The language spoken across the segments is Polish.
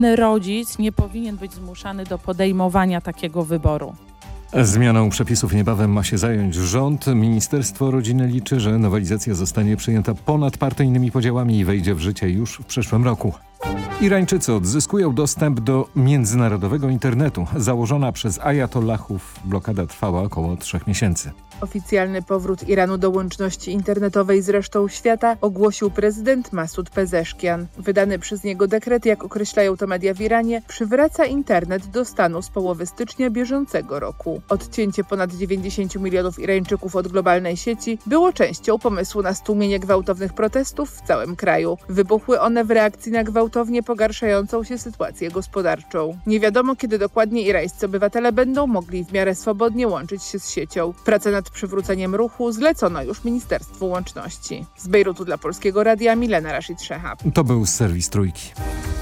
Rodzic nie powinien być zmuszany do podejmowania takiego wyboru. Zmianą przepisów niebawem ma się zająć rząd. Ministerstwo Rodziny liczy, że nowelizacja zostanie przyjęta ponad partyjnymi podziałami i wejdzie w życie już w przyszłym roku. Irańczycy odzyskują dostęp do międzynarodowego internetu. Założona przez ajatollahów blokada trwała około 3 miesięcy. Oficjalny powrót Iranu do łączności internetowej z resztą świata ogłosił prezydent Masud Pezeszkian. Wydany przez niego dekret, jak określają to media w Iranie, przywraca internet do stanu z połowy stycznia bieżącego roku. Odcięcie ponad 90 milionów Irańczyków od globalnej sieci było częścią pomysłu na stłumienie gwałtownych protestów w całym kraju. Wybuchły one w reakcji na gwałtownie pogarszającą się sytuację gospodarczą. Nie wiadomo, kiedy dokładnie irańscy obywatele będą mogli w miarę swobodnie łączyć się z siecią. Pracę nad przywróceniem ruchu zlecono już Ministerstwu Łączności. Z Bejrutu dla Polskiego Radia Milena Rashid Szehab. To był serwis Trójki.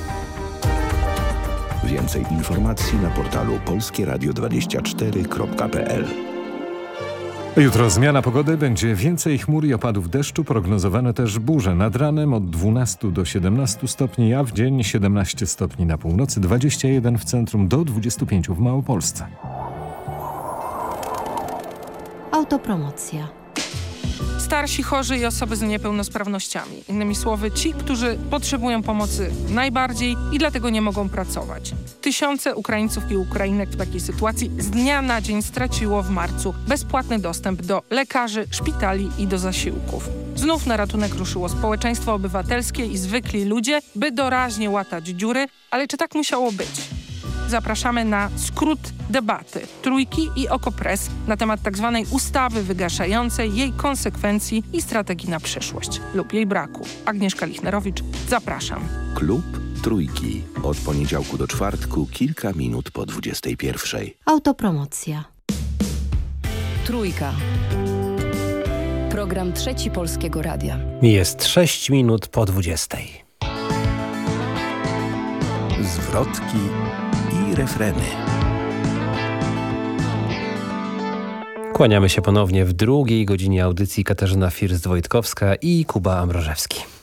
Więcej informacji na portalu polskieradio24.pl. Jutro zmiana pogody, będzie więcej chmur i opadów deszczu, prognozowane też burze. Nad ranem od 12 do 17 stopni, a w dzień 17 stopni na północy, 21 w centrum, do 25 w Małopolsce. Autopromocja. Starsi, chorzy i osoby z niepełnosprawnościami. Innymi słowy, ci, którzy potrzebują pomocy najbardziej i dlatego nie mogą pracować. Tysiące Ukraińców i Ukrainek w takiej sytuacji z dnia na dzień straciło w marcu bezpłatny dostęp do lekarzy, szpitali i do zasiłków. Znów na ratunek ruszyło społeczeństwo obywatelskie i zwykli ludzie, by doraźnie łatać dziury, ale czy tak musiało być? Zapraszamy na skrót debaty Trójki i Okopres na temat tzw. ustawy wygaszającej, jej konsekwencji i strategii na przyszłość lub jej braku. Agnieszka Lichnerowicz, zapraszam. Klub Trójki. Od poniedziałku do czwartku, kilka minut po 21. Autopromocja. Trójka. Program Trzeci Polskiego Radia. Jest 6 minut po 20. Zwrotki i refreny. Kłaniamy się ponownie w drugiej godzinie audycji. Katarzyna First-Wojtkowska i Kuba Ambrożewski.